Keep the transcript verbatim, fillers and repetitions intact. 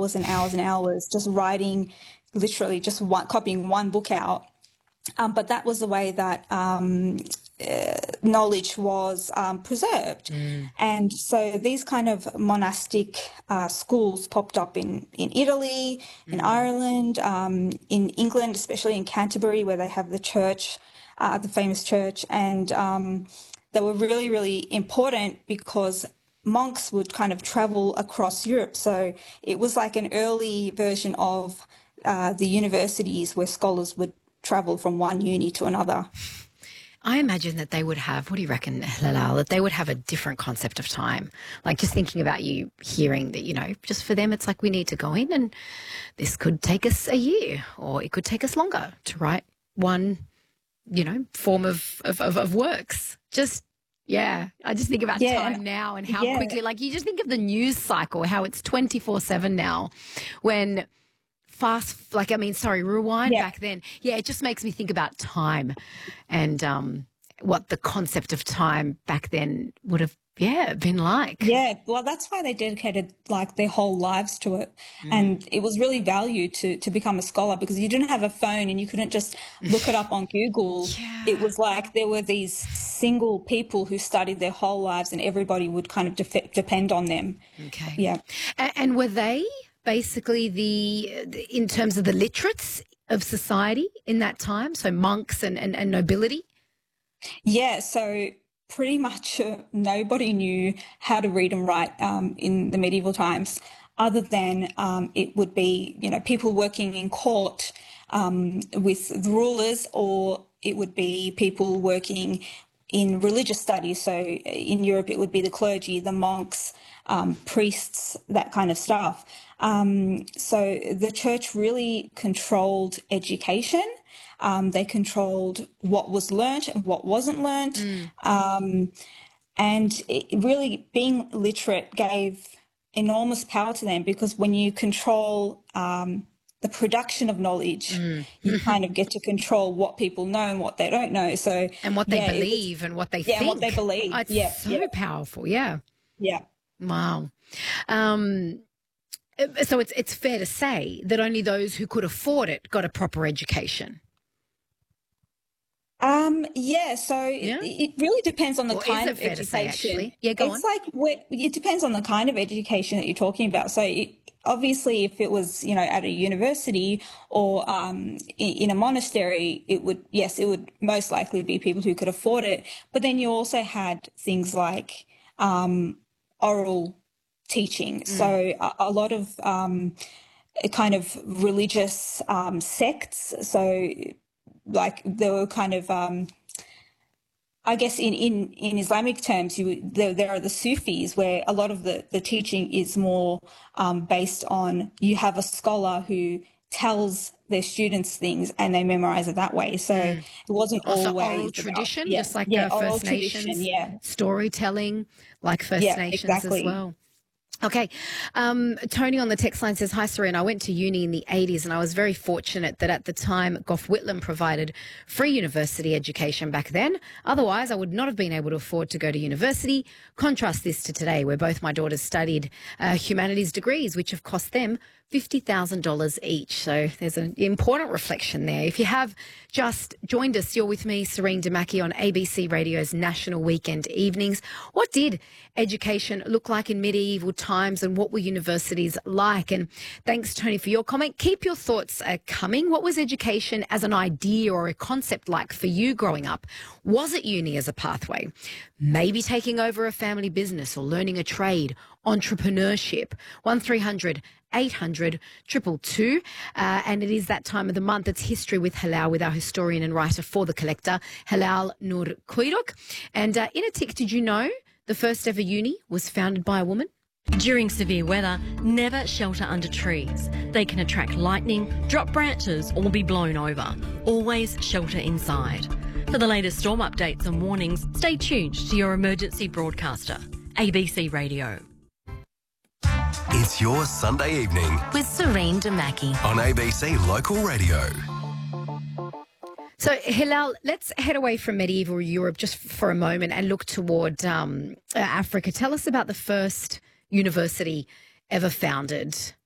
hours and hours and hours just writing, literally just one, copying one book out. Um, but that was the way that um, uh, knowledge was um, preserved. Mm. And so these kind of monastic uh, schools popped up in, in Italy, in Mm. Ireland, um, in England, especially in Canterbury, where they have the church, uh, the famous church. And um, they were really, really important because monks would kind of travel across Europe. So it was like an early version of uh, the universities where scholars would travel from one uni to another. I imagine that they would have, what do you reckon, Hilal, that they would have a different concept of time. Like just thinking about you hearing that, you know, just for them, it's like we need to go in and this could take us a year or it could take us longer to write one, you know, form of, of, of, of works. Just, yeah, I just think about Yeah. time now and how Yeah. quickly, like you just think of the news cycle, how it's twenty-four seven now when fast, like, I mean, sorry, rewind Yeah. back then. Yeah, it just makes me think about time and um, what the concept of time back then would have, yeah, been like. Yeah, well, that's why they dedicated like their whole lives to it. And it was really valued to, to become a scholar because you didn't have a phone and you couldn't just look it up on Google. Yeah. It was like there were these single people who studied their whole lives and everybody would kind of def- depend on them. Okay. Yeah. And, and were they basically the, the, in terms of the literates of society in that time, so monks and, and, and nobility? Yeah, so pretty much uh, nobody knew how to read and write um, in the medieval times, other than um, it would be, you know, people working in court um, with the rulers, or it would be people working in religious studies. So in Europe, it would be the clergy, the monks, um, priests, that kind of stuff. Um, so the church really controlled education. Um, they controlled what was learnt and what wasn't learnt. Mm. Um, and it really being literate gave enormous power to them because when you control um, the production of knowledge, Mm. you kind of get to control what people know and what they don't know. So And what they yeah, it was- believe and what they yeah, think. what they believe. Oh, it's Yeah, so yeah. powerful, yeah. Yeah. Wow. Um, so it's it's fair to say that only those who could afford it got a proper education. Um, yeah, so Yeah? it, it really depends on the Or is kind it of fair to say, education. actually? Yeah, go It's on. like what, it depends on the kind of education that you're talking about. So it, obviously, if it was, you know, at a university or um, in, in a monastery, it would, yes, it would most likely be people who could afford it. But then you also had things like um, oral teaching. So a, a lot of um, kind of religious um, sects. So like there were kind of, um, I guess in, in, in Islamic terms, you, there, there are the Sufis where a lot of the, the teaching is more um, based on you have a scholar who tells their students things and they memorize it that way. So it wasn't Also always oral about- tradition, yeah, just like yeah, uh, oral First tradition, Nations. yeah. Storytelling, like First Yeah, Nations exactly. as well. Okay. Um, Tony on the text line says, hi, Serena. I went to uni in the eighties and I was very fortunate that at the time Gough Whitlam provided free university education back then. Otherwise, I would not have been able to afford to go to university. Contrast this to today, where both my daughters studied uh, humanities degrees, which have cost them fifty thousand dollars each. So there's an important reflection there. If you have just joined us, you're with me, Serene Damaki, on A B C Radio's National Weekend Evenings. What did education look like in medieval times and what were universities like? And thanks, Tony, for your comment. Keep your thoughts uh, coming. What was education as an idea or a concept like for you growing up? Was it uni as a pathway? Maybe taking over a family business or learning a trade, entrepreneurship? one three hundred eight hundred two two two. Uh, and it is that time of the month. It's History with Hilal with our historian and writer for The Collector, Hilal Nur Kuiduk. And uh, in a tick, did you know the first ever uni was founded by a woman? During severe weather, never shelter under trees. They can attract lightning, drop branches or be blown over. Always shelter inside. For the latest storm updates and warnings, stay tuned to your emergency broadcaster, A B C Radio. It's your Sunday evening with Serene Damaki on A B C Local Radio. So, Hilal, let's head away from medieval Europe just for a moment and look toward um, uh, Africa. Tell us about the first university ever founded